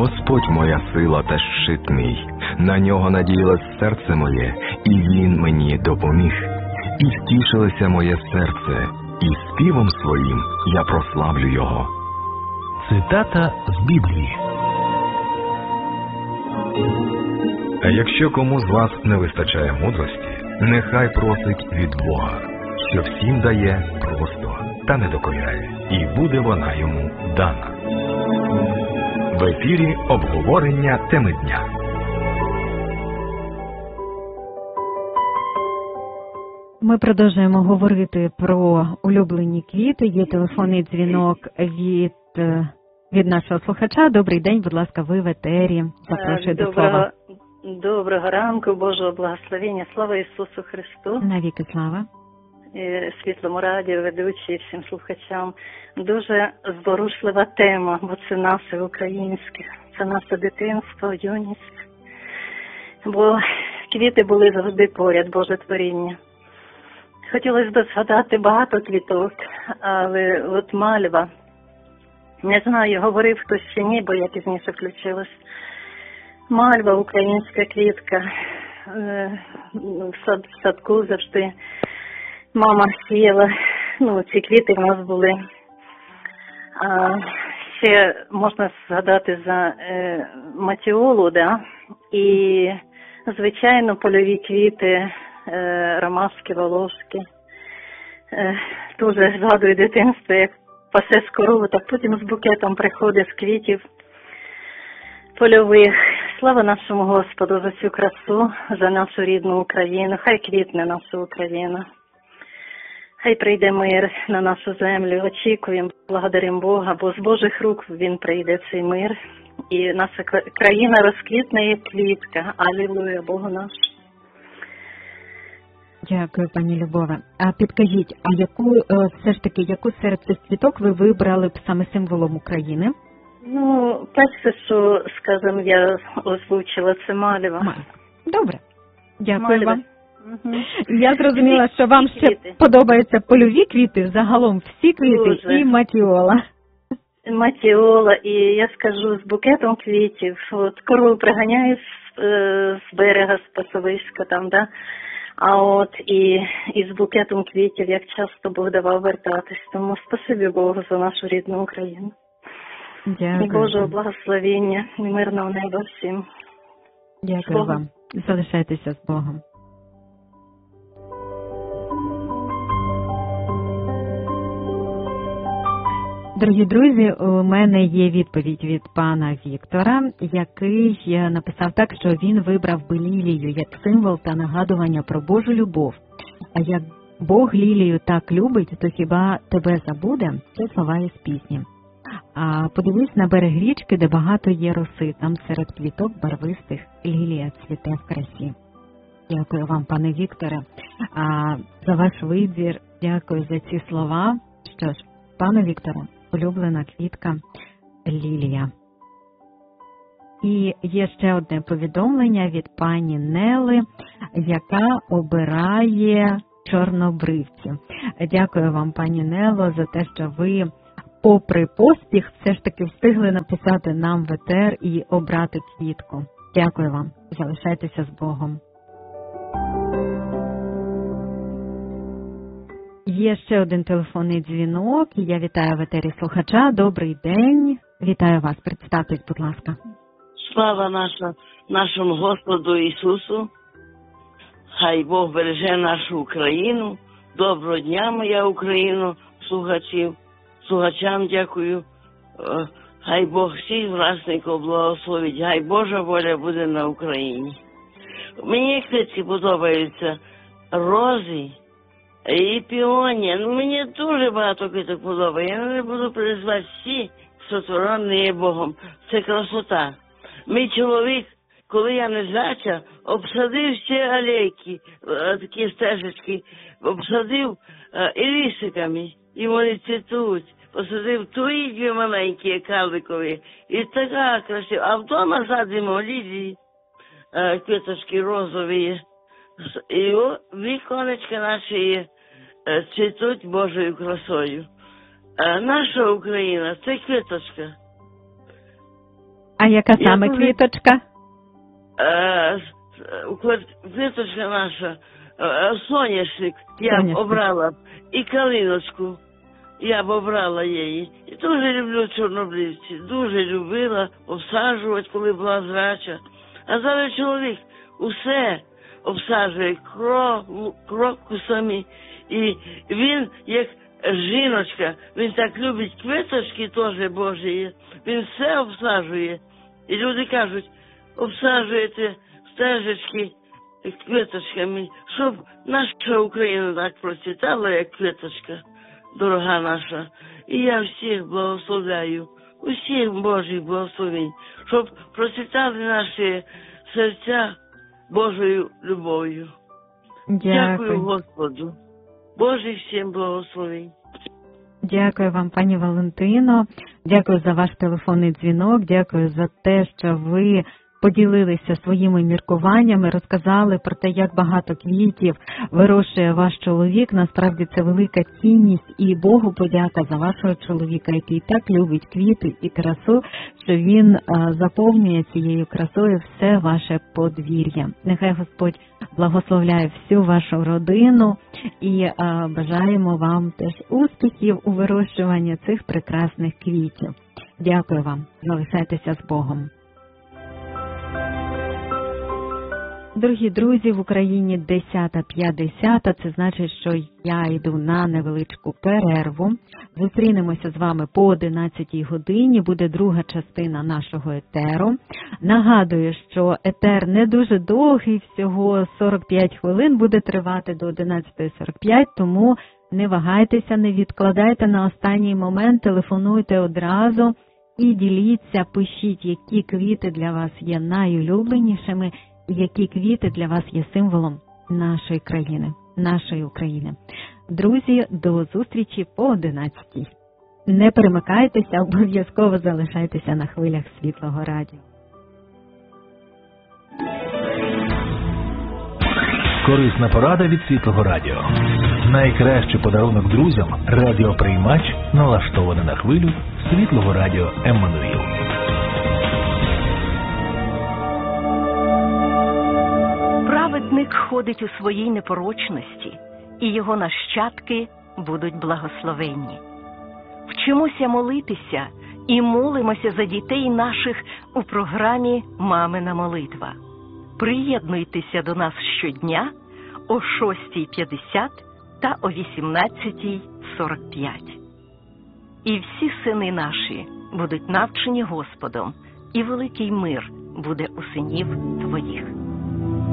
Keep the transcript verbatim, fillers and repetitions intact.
Господь моя сила та щит мій, на нього надіялось серце моє, і він мені допоміг. І втішилося моє серце, і співом своїм я прославлю його. Цитата з Біблії. А якщо кому з вас не вистачає мудрості, нехай просить від Бога, що всім дає просто та не докоряє, і буде вона йому дана. В ефірі обговорення теми дня. Ми продовжуємо говорити про улюблені квіти. Є телефонний дзвінок від, від нашого слухача. Добрий день, будь ласка, ви в етері. Запрошую до слова. Доброго ранку, Божого благословення. Слава Ісусу Христу. Навіки слава. Світлому радіо, ведучі, всім слухачам. Дуже зворушлива тема, бо це наше українське. Це наше дитинство, юність. Бо квіти були завжди поряд, Боже творіння. Хотілося б згадати багато квіток, але от мальва, не знаю, говорив хтось чи ні, бо я пізніше включилась. Мальва, українська квітка, в сад, в садку завжди мама сіяла, ну, ці квіти в нас були. А ще можна згадати за е, матіолу, да? І, звичайно, польові квіти, е, ромашки, волошки. Е, дуже згадую дитинство, як пасе з корову, так потім з букетом приходить з квітів польових. Слава нашому Господу за цю красу, за нашу рідну Україну. Хай квітне наша Україна. Хай прийде мир на нашу землю. Очікуємо, благодаримо Бога, бо з Божих рук він прийде, цей мир. І наша країна розквітне як квітка. Алілуя, Богу наш. Дякую, пані Любове. А підкажіть, а яку, все ж таки, яку серед цих квіток ви вибрали б саме символом України? Ну, перше, що, скажімо, я озвучила, це мальва. Мальва. Добре. Дякую Мальва. вам. Угу. Я зрозуміла, що вам ще квіти. подобаються польові квіти, загалом всі квіти Дуже. і матіола. Матіола, і я скажу, з букетом квітів. От корову приганяю з, е, з берега, з пасовиська там, да? А от і, і з букетом квітів, як часто Бог давав вертатись. Тому спасибі Богу за нашу рідну Україну. Дякую. І Божого благословення, і мирного неба всім. Дякую вам. Залишайтеся з Богом. Дорогі друзі, у мене є відповідь від пана Віктора, який написав так, що він вибрав би лілію як символ та нагадування про Божу любов. А як Бог лілію так любить, то хіба тебе забуде? Це слова із пісні. А подивись на берег річки, де багато є роси, там серед квіток барвистих лілія цвіте в красі. Дякую вам, пане Вікторе, а, за ваш вибір, дякую за ці слова. Що ж, пане Вікторе, улюблена квітка лілія. І є ще одне повідомлення від пані Нели, яка обирає чорнобривців. Дякую вам, пані Нело, за те, що ви попри поспіх все ж таки встигли написати нам в етер і обрати квітку. Дякую вам. Залишайтеся з Богом. Є ще один телефонний дзвінок. Я вітаю в етері слухача. Добрий день. Вітаю вас. Представтесь, будь ласка. Слава наша, нашому Господу Ісусу. Хай Бог береже нашу Україну. Доброго дня, моя Україно, слухачів. Слухачам дякую. Хай Бог всіх власників благословить. Хай Божа воля буде на Україні. Мені квітки подобаються рози і піонія. Ну, мені дуже багато квіток подобається. Я не буду перезвати всі, сотворені Богом. Це красота. Мій чоловік, коли я не зача, обсадив всі алейки, такі стежечки, обсадив і лісиками. І вони цвітуть. Посадив твої дві маленькі карликові. І така красива. А вдома садимо лілії, квіточки розові. І віконечка наші цвітуть Божою красою. Наша Україна – це квіточка. А яка Я саме дуже- квіточка? Е, с- у квар- Квіточка наша, е, соняшник, я б Соняшник. обрала б, і калиночку, я б обрала її. І дуже люблю чорнобривці, дуже любила обсаджувати, коли була зрача. А зараз чоловік усе обсаджує крок, крокусами, і він, як жіночка, він так любить квіточки теж Божі, він все обсаджує. І люди кажуть, обсаджуєте стежечки квіточками, щоб наша Україна так процвітала, як квіточка, дорога наша. І я всіх благословляю, усіх Божих благословень, щоб процвітали наші серця Божою любов'ю. Дякую Дякую. Господу. Божих всім благословень. Дякую вам, пані Валентино. Дякую за ваш телефонний дзвінок. Дякую за те, що ви поділилися своїми міркуваннями, розказали про те, як багато квітів вирощує ваш чоловік. Насправді це велика цінність, і Богу подяка за вашого чоловіка, який так любить квіти і красу, що він а, заповнює цією красою все ваше подвір'я. Нехай Господь благословляє всю вашу родину і а, бажаємо вам теж успіхів у вирощуванні цих прекрасних квітів. Дякую вам. Залишайтеся з Богом. Дорогі друзі, в Україні десята п'ятдесят, це значить, що я йду на невеличку перерву. Зустрінемося з вами по одинадцятій годині, буде друга частина нашого етеру. Нагадую, що етер не дуже довгий, всього сорок п'ять хвилин буде тривати до одинадцятої сорок п'ять, тому не вагайтеся, не відкладайте на останній момент, телефонуйте одразу і діліться, пишіть, які квіти для вас є найулюбленішими, які квіти для вас є символом нашої країни, нашої України. Друзі, до зустрічі по одинадцятій. Не перемикайтеся, обов'язково залишайтеся на хвилях Світлого Радіо. Корисна порада від Світлого Радіо. Найкращий подарунок друзям – радіоприймач, налаштований на хвилю Світлого Радіо Еммануїл. Праведник ходить у своїй непорочності, і його нащадки будуть благословенні. Вчимося молитися і молимося за дітей наших у програмі «Мамина молитва». Приєднуйтеся до нас щодня о шостій п'ятдесят та о вісімнадцятій сорок п'ять. І всі сини наші будуть навчені Господом, і великий мир буде у синів твоїх.